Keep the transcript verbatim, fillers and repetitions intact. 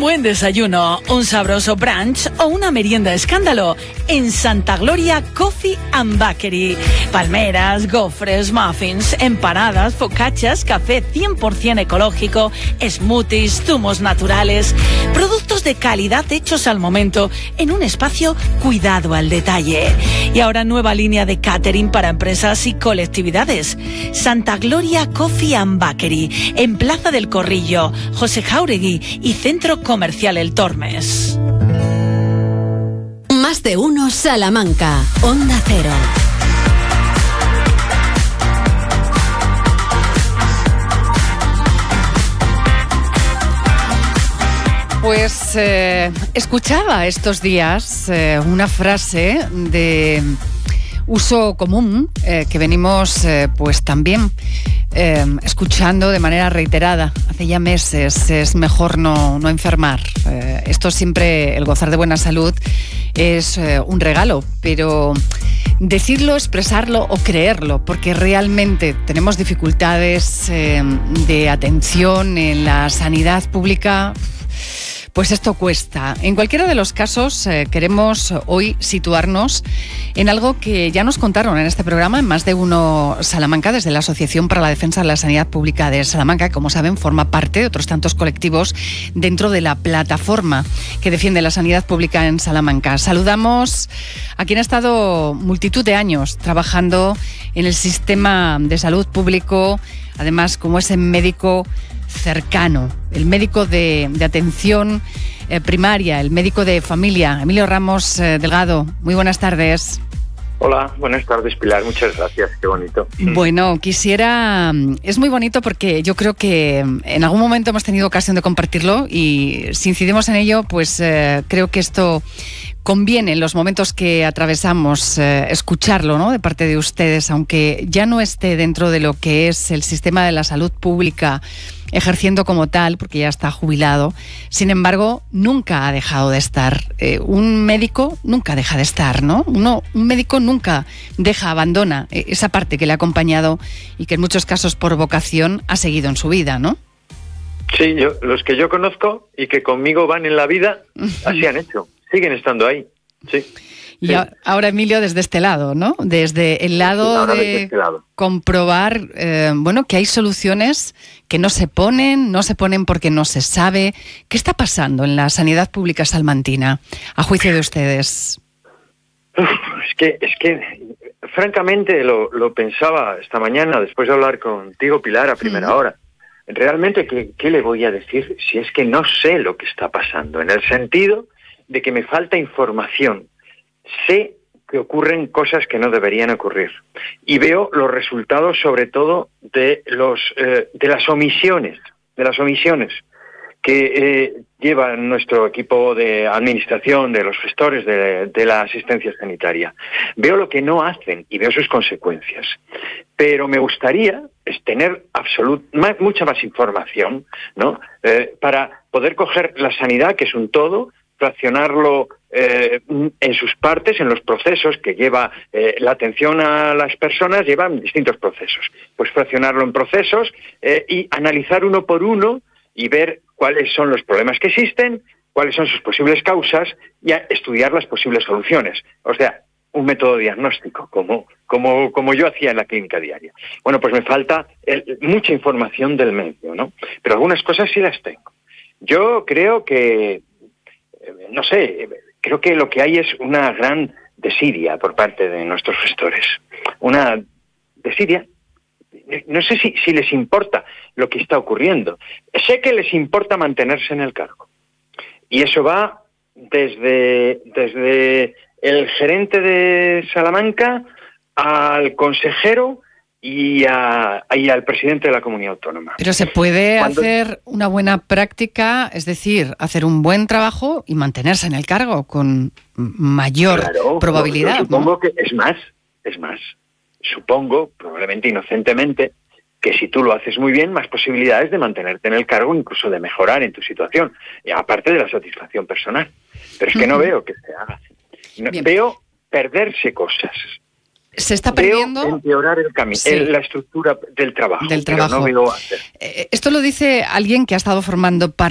buen desayuno, un sabroso brunch o una merienda escándalo en Santa Gloria Coffee and Bakery. Palmeras, gofres, muffins, empanadas, focaccias, café cien por ciento ecológico, smoothies, zumos naturales, productos de calidad hechos al momento en un espacio cuidado al detalle. Y ahora nueva línea de catering para empresas y colectividades. Santa Gloria Coffee and Bakery, en Plaza del Corrillo, José Jáuregui y Centro Comercial El Tormes. Más de uno Salamanca, Onda Cero. Pues eh, escuchaba estos días eh, una frase de uso común eh, que venimos eh, pues también eh, escuchando de manera reiterada hace ya meses. Es mejor no, no enfermar. Eh, esto siempre, el gozar de buena salud es eh, un regalo, pero decirlo, expresarlo o creerlo, porque realmente tenemos dificultades eh, de atención en la sanidad pública. Pues esto cuesta. En cualquiera de los casos, eh, queremos hoy situarnos en algo que ya nos contaron en este programa, en Más de uno Salamanca, desde la Asociación para la Defensa de la Sanidad Pública de Salamanca, que, como saben, forma parte de otros tantos colectivos dentro de la plataforma que defiende la sanidad pública en Salamanca. Saludamos a quien ha estado multitud de años trabajando en el sistema de salud público, además como ese médico cercano, el médico de, de atención eh, primaria, el médico de familia, Emilio Ramos eh, Delgado. Muy buenas tardes. Hola, buenas tardes, Pilar, muchas gracias, qué bonito. Bueno, quisiera, es muy bonito porque yo creo que en algún momento hemos tenido ocasión de compartirlo y si incidimos en ello, pues eh, creo que esto conviene en los momentos que atravesamos eh, escucharlo, ¿no?, de parte de ustedes, aunque ya no esté dentro de lo que es el sistema de la salud pública ejerciendo como tal, porque ya está jubilado. Sin embargo, nunca ha dejado de estar. Eh, un médico nunca deja de estar, ¿no? Uno, un médico nunca deja, abandona esa parte que le ha acompañado y que en muchos casos por vocación ha seguido en su vida, ¿no? Sí, yo, los que yo conozco y que conmigo van en la vida, así han hecho. Siguen estando ahí, sí. Y sí. ahora, Emilio, desde este lado, ¿no? Desde el lado sí, de este lado. comprobar, eh, bueno, que hay soluciones que no se ponen, no se ponen porque no se sabe. ¿Qué está pasando en la sanidad pública salmantina, a juicio de ustedes? Uf, es que, es que, francamente, lo, lo pensaba esta mañana, después de hablar contigo, Pilar, a primera mm. hora. Realmente, ¿qué, ¿qué le voy a decir si es que no sé lo que está pasando? En el sentido de que me falta información. Sé que ocurren cosas que no deberían ocurrir y veo los resultados, sobre todo de los eh, de las omisiones, de las omisiones que eh, lleva nuestro equipo de administración, de los gestores de, de la asistencia sanitaria. Veo lo que no hacen y veo sus consecuencias. Pero me gustaría es tener absolut, más, mucha más información, ¿no? Eh, para poder coger la sanidad, que es un todo, fraccionarlo eh, en sus partes, en los procesos que lleva eh, la atención a las personas, llevan distintos procesos. Pues fraccionarlo en procesos eh, y analizar uno por uno y ver cuáles son los problemas que existen, cuáles son sus posibles causas y estudiar las posibles soluciones. O sea, un método diagnóstico, como, como, como yo hacía en la clínica diaria. Bueno, pues me falta el, mucha información del medio, ¿no? Pero algunas cosas sí las tengo. Yo creo que no sé, creo que lo que hay es una gran desidia por parte de nuestros gestores. Una desidia. No sé si, si les importa lo que está ocurriendo. Sé que les importa mantenerse en el cargo. Y eso va desde, desde el gerente de Salamanca al consejero y, a, y al presidente de la comunidad autónoma. Pero se puede Cuando... hacer una buena práctica, es decir, hacer un buen trabajo y mantenerse en el cargo con mayor claro, probabilidad. Yo supongo ¿no? que es más, es más. Supongo, probablemente inocentemente, que si tú lo haces muy bien, más posibilidades de mantenerte en el cargo, incluso de mejorar en tu situación, y aparte de la satisfacción personal. Pero es que no veo que se haga así. No, veo perderse cosas. Se está perdiendo. Veo empeorar el camino, sí. la estructura del trabajo. Del trabajo. Pero no veo hacer. Esto lo dice alguien que ha estado formando parte